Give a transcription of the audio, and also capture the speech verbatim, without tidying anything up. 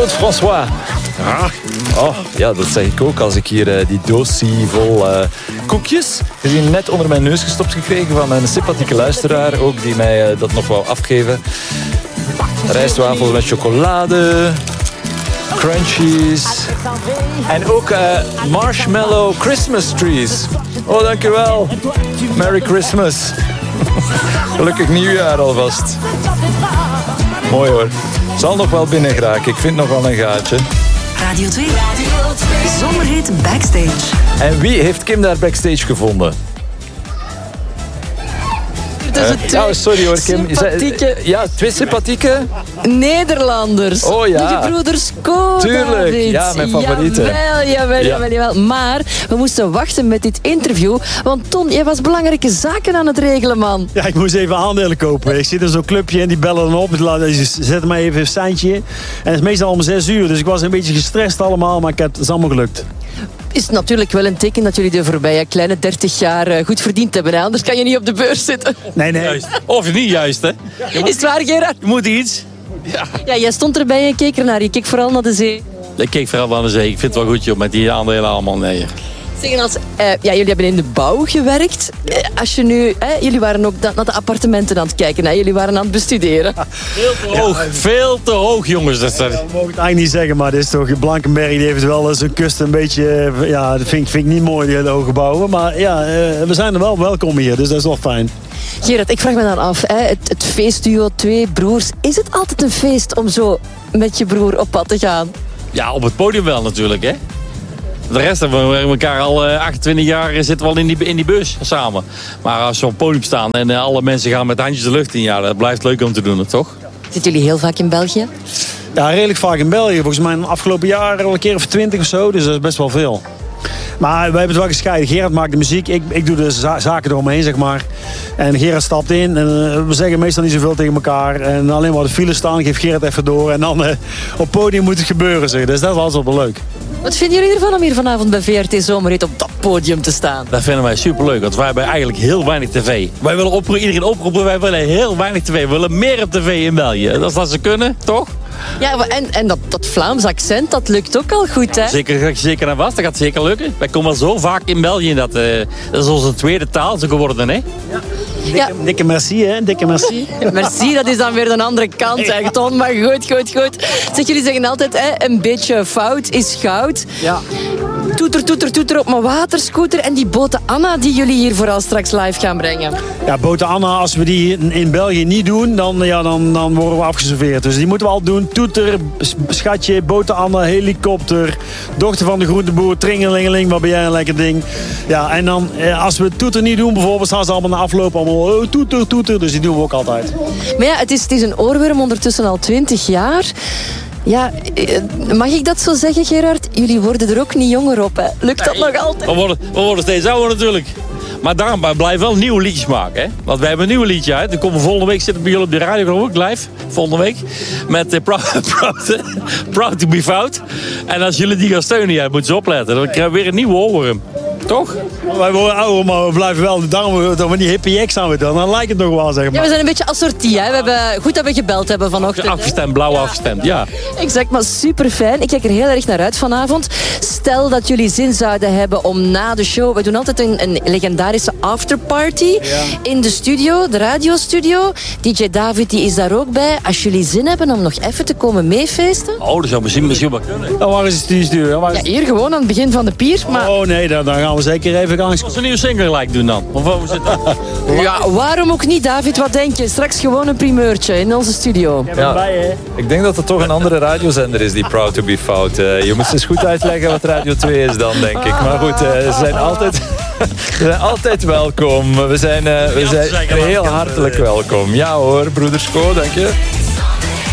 Claude François. Ah. Oh, ja, dat zeg ik ook als ik hier uh, die doos zie vol uh, koekjes. Die zijn net onder mijn neus gestopt gekregen van een sympathieke luisteraar. Ook die mij uh, dat nog wou afgeven. Rijstwafels met chocolade. Crunchies. En ook uh, marshmallow Christmas trees. Oh, dankjewel. Merry Christmas. Gelukkig nieuwjaar alvast. Mooi hoor. Zal nog wel binnen geraken. Ik vind nog wel een gaatje. Radio twee. Zomerhit Backstage. En wie heeft Kim daar backstage gevonden? Uh, oh, sorry hoor, Kim. Sympathieke... Ja, twee sympathieke... Nederlanders. Oh ja. De gebroeders Kool. Tuurlijk, David. ja, mijn favorieten. Jawel, jawel, ja. jawel, jawel. Maar we moesten wachten met dit interview. Want Ton, jij was belangrijke zaken aan het regelen, man. Ja, ik moest even aandelen kopen. Ik zit in zo'n clubje en die bellen dan op. Ze zetten mij even een seintje in. En het is meestal om zes uur. Dus ik was een beetje gestrest allemaal. Maar ik heb, het is allemaal gelukt. Is natuurlijk wel een teken dat jullie de voorbije kleine dertig jaar goed verdiend hebben. Hè? Anders kan je niet op de beurs zitten. Nee, nee. Juist. Of niet juist, hè? Is het waar, Gerard? Je moet iets. Ja. Ja, jij stond erbij en keek ernaar. Je keek vooral naar de zee. Ik keek vooral naar de zee. Ik vind het wel goed, joh, met die aandelen allemaal. Nee. Zeggen als, uh, ja, jullie hebben in de bouw gewerkt. Uh, als je nu, uh, jullie waren ook da- naar de appartementen aan het kijken. Hè? Jullie waren aan het bestuderen. Veel te hoog. Ja. Veel te hoog, jongens. Dat is... ja, we mogen het eigenlijk niet zeggen, maar dit is toch... Blankenberg die heeft wel zijn kust een beetje... Ja, dat vind, vind ik niet mooi, die hele hoge gebouwen. Maar ja, uh, we zijn er wel welkom hier, dus dat is wel fijn. Gerard, ik vraag me dan af. Hè, het, het feestduo Twee Broers. Is het altijd een feest om zo met je broer op pad te gaan? Ja, op het podium wel natuurlijk, hè. De rest hebben we elkaar al uh, achtentwintig jaar zitten we al in die, in die bus samen. Maar als we op het podium staan en uh, alle mensen gaan met handjes de lucht in, ja, dat blijft leuk om te doen, toch? Zitten jullie heel vaak in België? Ja, redelijk vaak in België. Volgens mij de afgelopen jaren al een keer of twintig of zo. Dus dat is best wel veel. Maar wij hebben het wel gescheiden. Gerard maakt de muziek. Ik, ik doe de za- zaken eromheen, zeg maar. En Gerard stapt in. En uh, we zeggen meestal niet zoveel tegen elkaar. En alleen maar de file staan, geeft Gerard even door. En dan uh, op het podium moet het gebeuren, zeg. Dus dat is altijd wel leuk. Wat vinden jullie ervan om hier vanavond bij V R T Zomerhit op dat podium te staan? Dat vinden wij superleuk, want wij hebben eigenlijk heel weinig tv. Wij willen opro- iedereen oproepen, wij willen heel weinig tv. We willen meer op tv in België. Dat is dat ze kunnen, toch? Ja, en, en dat, dat Vlaams accent, dat lukt ook al goed, hè? Zeker, zeker en vast, dat gaat zeker lukken. Wij komen al zo vaak in België, dat, uh, dat is onze tweede taal zo geworden, hè? Ja. Dikke, ja. dikke merci, hè? Dikke merci. Merci, dat is dan weer de andere kant, hè, Ton. Maar goed, goed, goed. Zeg, jullie zeggen altijd, hè, een beetje fout is goud. Ja. Toeter, toeter, toeter op mijn waterscooter. En die bote Anna die jullie hier vooral straks live gaan brengen. Ja, bote Anna, als we die in, in België niet doen, dan, ja, dan, dan worden we afgeserveerd. Dus die moeten we al doen. Toeter, schatje, bote Anna, helikopter, dochter van de groenteboer, tringelingeling, wat ben jij een lekker ding. Ja, en dan, als we toeter niet doen, bijvoorbeeld, staan ze allemaal na afloop allemaal, oh, toeter, toeter. Dus die doen we ook altijd. Maar ja, het is, het is een oorworm ondertussen al twintig jaar. Ja, mag ik dat zo zeggen, Gerard? Jullie worden er ook niet jonger op, hè? Lukt dat nee, nog altijd? We worden, we worden steeds ouder natuurlijk. Maar daarom blijven wel nieuwe liedjes maken, hè? Want wij hebben een nieuw liedje uit. Dan komen we volgende week zitten bij jullie op de radio, geloof ik, live. Volgende week. Met uh, proud, proud, proud to be fout. En als jullie die gaan steunen, ja, moeten ze opletten. Dan krijgen we weer een nieuwe oorworm. Toch? Wij worden ouder, maar we blijven wel. Daarom dat we niet hippie X aan we dan. Dan lijkt het nog wel, zeg maar. Ja, we zijn een beetje assortie, hè. We hebben goed dat we gebeld hebben vanochtend. Afgestemd, blauw ja. afgestemd, ja. Exact, maar super fijn. Ik kijk er heel erg naar uit vanavond. Stel dat jullie zin zouden hebben om na de show... We doen altijd een, een legendarische afterparty ja. in de studio, de radiostudio. D J David die is daar ook bij. Als jullie zin hebben om nog even te komen meefeesten... Oh, dat zou misschien, misschien wel kunnen. Oh, waar is die studio? Ja, hier gewoon aan het begin van de pier. Maar... Oh nee, dan, dan gaan we zeker even langs. Als we een nieuwe single gelijk doen dan. Of waar we zitten. Ja, waarom ook niet, David? Wat denk je? Straks gewoon een primeurtje in onze studio. Ja, bij, hè? Ik denk dat het toch een andere radiozender is, die Proud to be Fout. Uh, je moet eens goed uitleggen wat Radio twee is dan, denk ik. Maar goed, uh, ze zijn altijd, ze zijn altijd welkom. We zijn, uh, we zijn heel hartelijk welkom. Ja hoor, broeders Co, dank je.